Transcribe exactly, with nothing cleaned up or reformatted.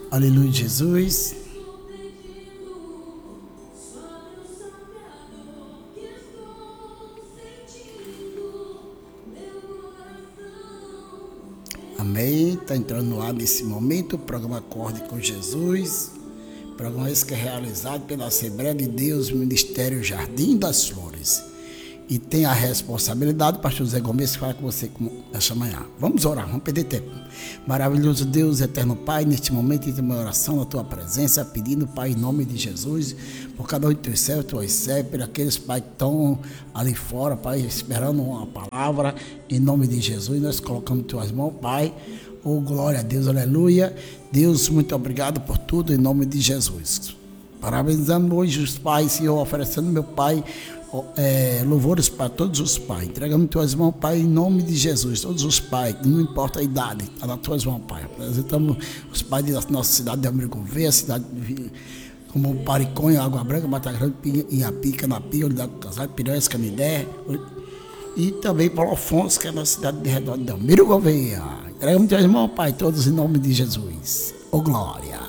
Aleluia, Jesus. Amém. Está entrando no ar nesse momento o programa Acorde com Jesus. Programa esse que é realizado pela Assembleia de Deus, Ministério Jardim das Flores. E tem a responsabilidade, o pastor Zé Gomes, que fala com você esta manhã. Vamos orar, vamos perder tempo. Maravilhoso Deus, eterno Pai, neste momento entre uma oração na tua presença, pedindo, Pai, em nome de Jesus, por cada um de teus céus, tuas céus, por aqueles, Pai, que estão ali fora, Pai, esperando uma palavra, em nome de Jesus, nós colocamos em tuas mãos, Pai. Oh, glória a Deus, aleluia. Deus, muito obrigado por tudo, em nome de Jesus. Parabenizando hoje os pais, Senhor, oferecendo, meu Pai, É, louvores para todos os pais, entregando em tuas mãos, Pai, em nome de Jesus, todos os pais, não importa a idade, está nas tuas mãos, Pai. Apresentamos os pais da nossa cidade de Americano Veia, a cidade de, como Pariconha, Água Branca, Mata Grande, Iapi, Canapi, Olhado do Casal, Piranhas, Canidé, e também Paulo Afonso, que é na cidade de redor de Americano Veia. Entregamos em tuas mãos, Pai, todos em nome de Jesus. Oh, glória.